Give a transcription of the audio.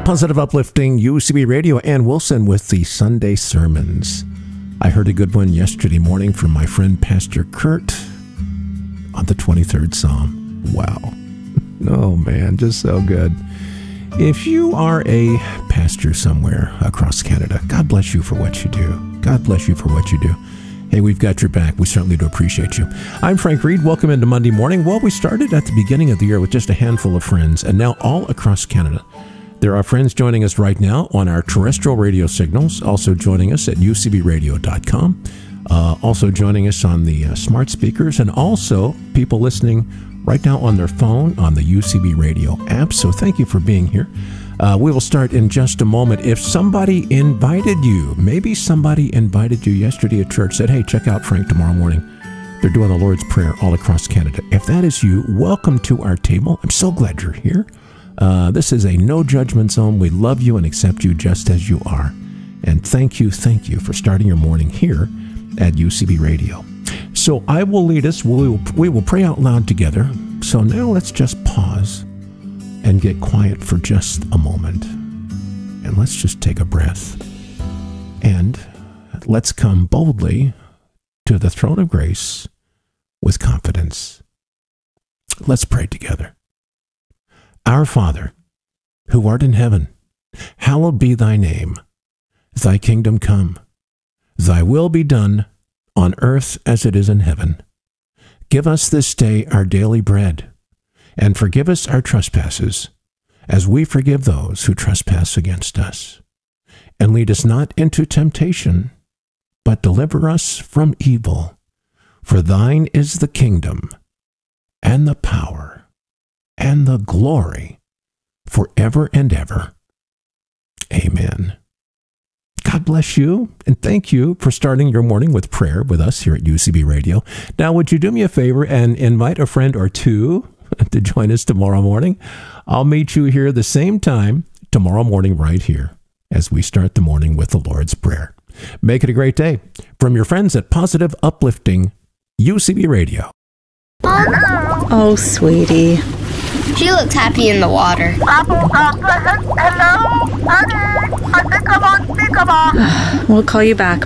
Positive Uplifting, UCB Radio, and Wilson with the Sunday Sermons. I heard a good one yesterday morning from my friend Pastor Kurt on the 23rd Psalm. Wow. Oh man, just so good. If you are a pastor somewhere across Canada, God bless you for what you do. God bless you for what you do. Hey, we've got your back. We certainly do appreciate you. I'm Frank Reed. Welcome into Monday morning. Well, we started at the beginning of the year with just a handful of friends, and now all across Canada, there are friends joining us right now on our terrestrial radio signals, also joining us at ucbradio.com, also joining us on the smart speakers, and also people listening right now on their phone on the UCB Radio app. So thank you for being here. We will start in just a moment. If somebody invited you, maybe somebody invited you yesterday at church, said, hey, check out Frank tomorrow morning. They're doing the Lord's Prayer all across Canada. If that is you, welcome to our table. I'm so glad you're here. This is a no judgment zone. We love you and accept you just as you are. And thank you for starting your morning here at UCB Radio. So I will lead us. We will pray out loud together. So now let's just pause and get quiet for just a moment. And let's just take a breath. And let's come boldly to the throne of grace with confidence. Let's pray together. Our Father, who art in heaven, hallowed be thy name. Thy kingdom come. Thy will be done on earth as it is in heaven. Give us this day our daily bread, and forgive us our trespasses, as we forgive those who trespass against us. And lead us not into temptation, but deliver us from evil. For thine is the kingdom, and the power, and the glory, forever and ever. Amen. God bless you, and thank you for starting your morning with prayer with us here at UCB Radio. Now, would you do me a favor and invite a friend or two to join us tomorrow morning? I'll meet you here the same time tomorrow morning right here as we start the morning with the Lord's Prayer. Make it a great day from your friends at Positive Uplifting UCB Radio. Oh, sweetie. She looks happy in the water. We'll call you back.